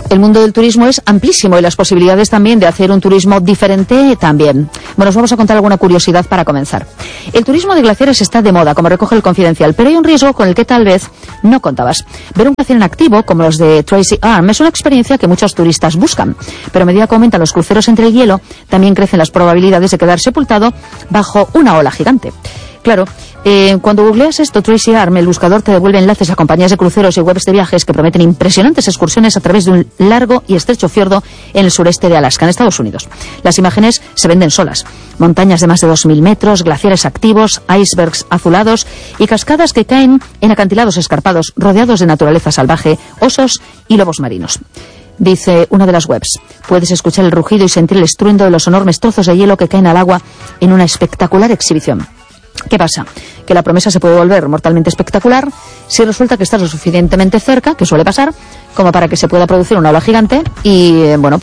El mundo del turismo es amplísimo y las posibilidades también de hacer un turismo diferente también. Bueno, os vamos a contar alguna curiosidad para comenzar. El turismo de glaciares está de moda, como recoge el Confidencial, pero hay un riesgo con el que tal vez no contabas. Ver un glaciar en activo, como los de Tracy Arm, es una experiencia que muchos turistas buscan. Pero a medida que aumentan los cruceros entre el hielo, también crecen las probabilidades de quedar sepultado bajo una ola gigante. Claro, cuando googleas esto, Tracy Arm, el buscador te devuelve enlaces a compañías de cruceros y webs de viajes que prometen impresionantes excursiones a través de un largo y estrecho fiordo en el sureste de Alaska, en Estados Unidos. Las imágenes se venden solas. Montañas de más de 2.000 metros, glaciares activos, icebergs azulados y cascadas que caen en acantilados escarpados rodeados de naturaleza salvaje, osos y lobos marinos. Dice una de las webs, puedes escuchar el rugido y sentir el estruendo de los enormes trozos de hielo que caen al agua en una espectacular exhibición. ¿Qué pasa? Que la promesa se puede volver mortalmente espectacular si resulta que estás lo suficientemente cerca, que suele pasar, como para que se pueda producir una ola gigante y,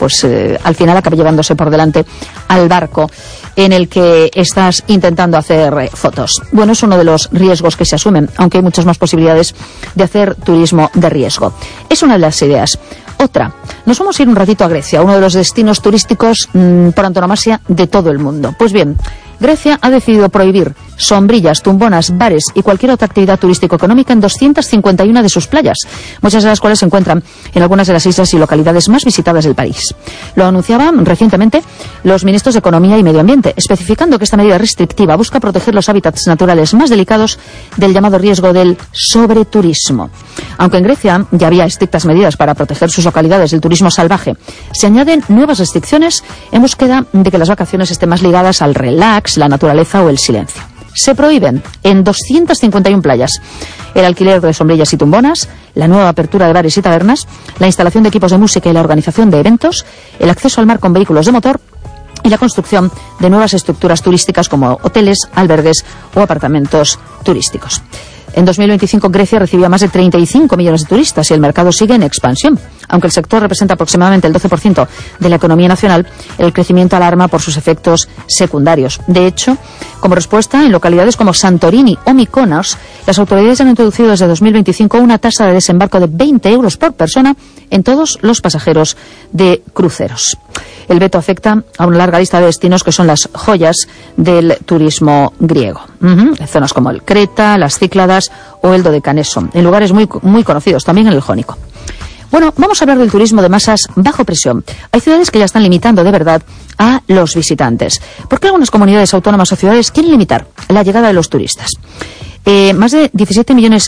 al final acabe llevándose por delante al barco en el que estás intentando hacer fotos. Bueno, es uno de los riesgos que se asumen, aunque hay muchas más posibilidades de hacer turismo de riesgo. Es una de las ideas. Otra, nos vamos a ir un ratito a Grecia, uno de los destinos turísticos por antonomasia de todo el mundo. Pues bien, Grecia ha decidido prohibir sombrillas, tumbonas, bares y cualquier otra actividad turístico-económica en 251 de sus playas, muchas de las cuales se encuentran en algunas de las islas y localidades más visitadas del país. Lo anunciaban recientemente los ministros de Economía y Medio Ambiente, especificando que esta medida restrictiva busca proteger los hábitats naturales más delicados del llamado riesgo del sobreturismo. Aunque en Grecia ya había estrictas medidas para proteger sus localidades del turismo salvaje, se añaden nuevas restricciones en búsqueda de que las vacaciones estén más ligadas al relax, la naturaleza o el silencio. Se prohíben en 251 playas el alquiler de sombrillas y tumbonas, la nueva apertura de bares y tabernas, la instalación de equipos de música y la organización de eventos, el acceso al mar con vehículos de motor y la construcción de nuevas estructuras turísticas como hoteles, albergues o apartamentos turísticos. En 2025 Grecia recibía más de 35 millones de turistas y el mercado sigue en expansión. Aunque el sector representa aproximadamente el 12% de la economía nacional, el crecimiento alarma por sus efectos secundarios. De hecho, como respuesta, en localidades como Santorini o Mykonos, las autoridades han introducido desde 2025 una tasa de desembarco de 20 euros por persona en todos los pasajeros de cruceros. El veto afecta a una larga lista de destinos que son las joyas del turismo griego. Zonas como el Creta, las Cícladas o el Dodecaneso, en lugares muy conocidos, también en el Jónico. Bueno, vamos a hablar del turismo de masas bajo presión. Hay ciudades que ya están limitando de verdad a los visitantes. ¿Por qué algunas comunidades autónomas o ciudades quieren limitar la llegada de los turistas? Más de 17,5 millones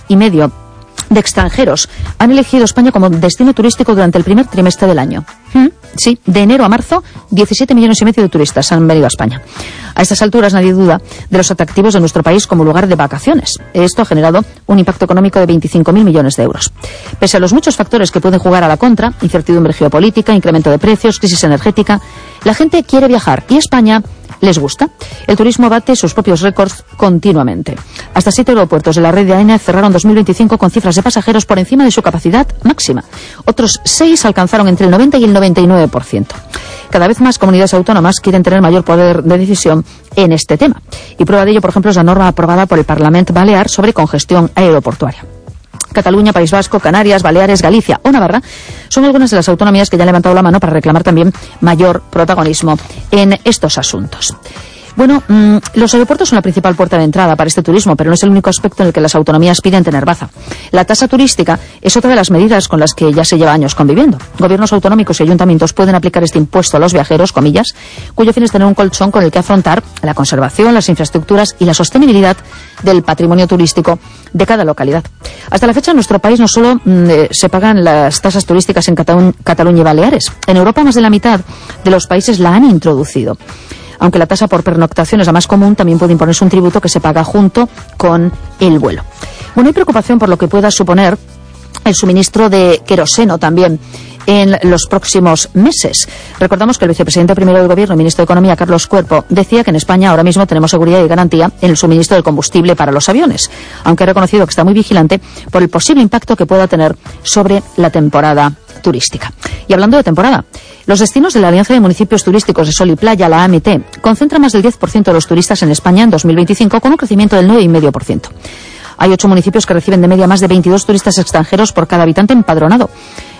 de extranjeros han elegido España como destino turístico durante el primer trimestre del año. Sí, de enero a marzo, 17,5 millones de turistas han venido a España. A estas alturas nadie duda de los atractivos de nuestro país como lugar de vacaciones. Esto ha generado un impacto económico de 25.000 millones de euros. Pese a los muchos factores que pueden jugar a la contra, incertidumbre geopolítica, incremento de precios, crisis energética, la gente quiere viajar y España les gusta. El turismo bate sus propios récords continuamente. Hasta 7 aeropuertos de la red de AENA cerraron 2025 con cifras de pasajeros por encima de su capacidad máxima. Otros 6 alcanzaron entre el 90 y el 99%. Cada vez más comunidades autónomas quieren tener mayor poder de decisión en este tema. Y prueba de ello, por ejemplo, es la norma aprobada por el Parlamento Balear sobre congestión aeroportuaria. Cataluña, País Vasco, Canarias, Baleares, Galicia o Navarra son algunas de las autonomías que ya han levantado la mano para reclamar también mayor protagonismo en estos asuntos. Bueno, los aeropuertos son la principal puerta de entrada para este turismo, pero no es el único aspecto en el que las autonomías piden tener baza. La tasa turística es otra de las medidas con las que ya se lleva años conviviendo. Gobiernos autonómicos y ayuntamientos pueden aplicar este impuesto a los viajeros, comillas, cuyo fin es tener un colchón con el que afrontar la conservación, las infraestructuras y la sostenibilidad del patrimonio turístico de cada localidad. Hasta la fecha en nuestro país no solo se pagan las tasas turísticas en Cataluña y Baleares. En Europa más de la mitad de los países la han introducido. Aunque la tasa por pernoctación es la más común, también puede imponerse un tributo que se paga junto con el vuelo. Bueno, hay preocupación por lo que pueda suponer el suministro de queroseno también en los próximos meses. Recordamos que el vicepresidente primero del Gobierno y ministro de Economía, Carlos Cuerpo, decía que en España ahora mismo tenemos seguridad y garantía en el suministro del combustible para los aviones, aunque ha reconocido que está muy vigilante por el posible impacto que pueda tener sobre la temporada turística. Y hablando de temporada, los destinos de la Alianza de Municipios Turísticos de Sol y Playa, la AMT, concentran más del 10% de los turistas en España en 2025, con un crecimiento del 9,5%. Hay 8 municipios que reciben de media más de 22 turistas extranjeros por cada habitante empadronado.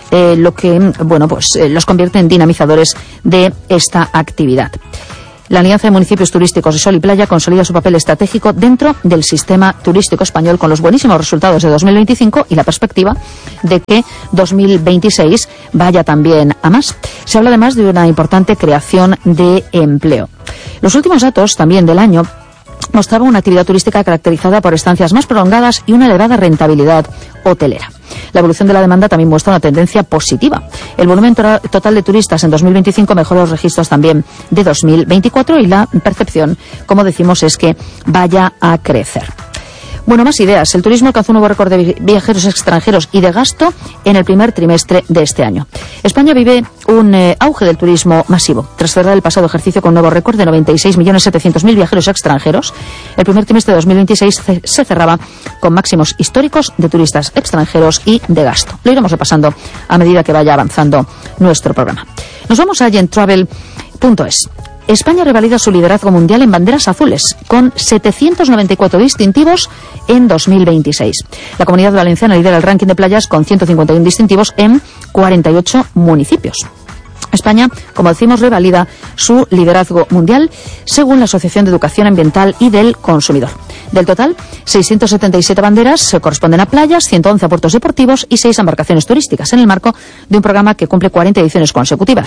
lo que, los convierte en dinamizadores de esta actividad. La Alianza de Municipios Turísticos de Sol y Playa consolida su papel estratégico dentro del sistema turístico español con los buenísimos resultados de 2025 y la perspectiva de que 2026 vaya también a más. Se habla además de una importante creación de empleo. Los últimos datos también del año mostraban una actividad turística caracterizada por estancias más prolongadas y una elevada rentabilidad hotelera. La evolución de la demanda también muestra una tendencia positiva. El volumen total de turistas en 2025 mejoró los registros también de 2024 y la percepción, como decimos, es que vaya a crecer. Bueno, más ideas. El turismo alcanzó un nuevo récord de viajeros extranjeros y de gasto en el primer trimestre de este año. España vive un auge del turismo masivo. Tras cerrar el pasado ejercicio con un nuevo récord de 96.700.000 viajeros extranjeros, el primer trimestre de 2026 se cerraba con máximos históricos de turistas extranjeros y de gasto. Lo iremos repasando a medida que vaya avanzando nuestro programa. Nos vamos a Gentravel.es. España revalida su liderazgo mundial en banderas azules, con 794 distintivos en 2026. La Comunidad Valenciana lidera el ranking de playas con 151 distintivos en 48 municipios. España, como decimos, revalida su liderazgo mundial según la Asociación de Educación Ambiental y del Consumidor. Del total, 677 banderas se corresponden a playas, 111 a puertos deportivos y 6 a embarcaciones turísticas en el marco de un programa que cumple 40 ediciones consecutivas.